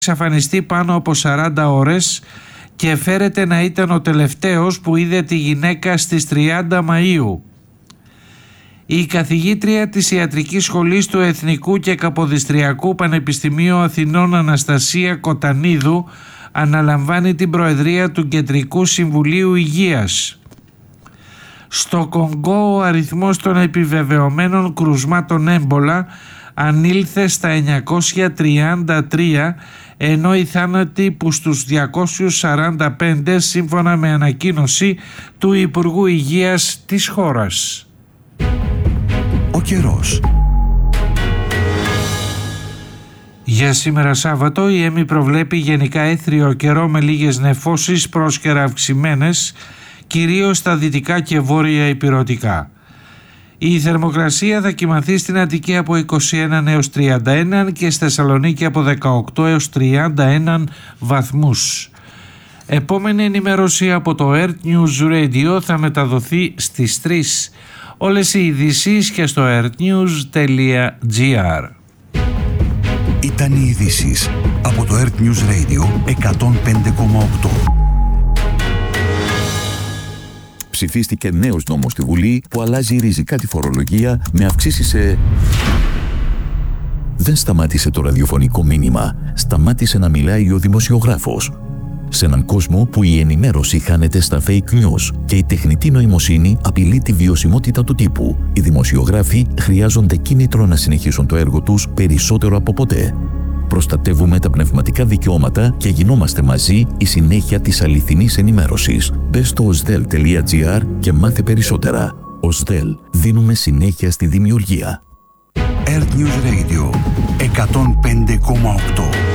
εξαφανιστεί πάνω από 40 ώρες και φέρεται να ήταν ο τελευταίος που είδε τη γυναίκα στις 30 Μαΐου. Η καθηγήτρια της Ιατρικής Σχολής του Εθνικού και Καποδιστριακού Πανεπιστημίου Αθηνών Αναστασία Κοτανίδου αναλαμβάνει την προεδρία του Κεντρικού Συμβουλίου Υγείας. Στο Κονγκό ο αριθμός των επιβεβαιωμένων κρουσμάτων έμπολα ανήλθε στα 933, ενώ οι θάνατοι που στους 245 σύμφωνα με ανακοίνωση του Υπουργού Υγείας της χώρας. Ο καιρός. Για σήμερα Σάββατο η ΕΜΗ προβλέπει γενικά έθριο καιρό με λίγες νεφώσεις πρόσκαιρα αυξημένες, κυρίως στα δυτικά και βόρεια ηπειρωτικά. Η θερμοκρασία θα κυμανθεί στην Αττική από 21 έως 31 και στη Θεσσαλονίκη από 18 έως 31 βαθμούς. Επόμενη ενημέρωση από το Earth News Radio θα μεταδοθεί στις 3. Όλες οι ειδήσεις και στο earthnews.gr. Ήταν οι ειδήσεις από το Earth News Radio 105,8. Ψηφίστηκε νέος νόμος στη Βουλή που αλλάζει ριζικά τη φορολογία με αυξήσεις σε... Δεν σταμάτησε το ραδιοφωνικό μήνυμα, σταμάτησε να μιλάει ο δημοσιογράφος. Σε έναν κόσμο που η ενημέρωση χάνεται στα fake news και η τεχνητή νοημοσύνη απειλεί τη βιωσιμότητα του τύπου, οι δημοσιογράφοι χρειάζονται κίνητρο να συνεχίσουν το έργο τους περισσότερο από ποτέ. Προστατεύουμε τα πνευματικά δικαιώματα και γινόμαστε μαζί η συνέχεια της αληθινής ενημέρωσης. Μπες στο osdel.gr και μάθε περισσότερα. Osdel, δίνουμε συνέχεια στη δημιουργία. Earth News Radio 105,8.